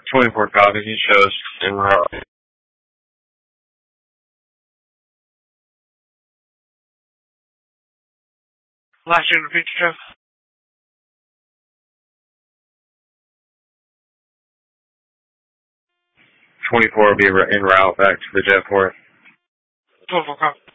24 copies. He shows en route. Last year, repeat yourself. 24 will be en route back to the Jetport. 24 copy.